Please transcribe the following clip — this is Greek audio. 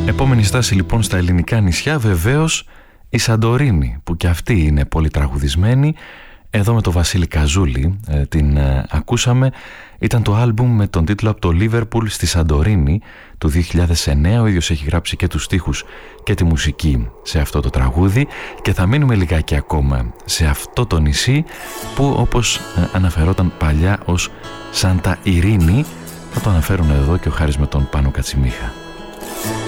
Επόμενη στάση λοιπόν στα ελληνικά νησιά, βεβαίως η Σαντορίνη, που και αυτή είναι πολύ τραγουδισμένη. Εδώ με τον Βασίλη Καζούλη την ακούσαμε. Ήταν το άλμπουμ με τον τίτλο «Από το Λίβερπουλ στη Σαντορίνη» του 2009. Ο ίδιος έχει γράψει και τους στίχους και τη μουσική σε αυτό το τραγούδι και θα μείνουμε λιγάκι ακόμα σε αυτό το νησί που όπως αναφερόταν παλιά ως Σάντα Ειρήνη. Θα το αναφέρουν εδώ και ο Χάρης με τον Πάνο Κατσιμίχα.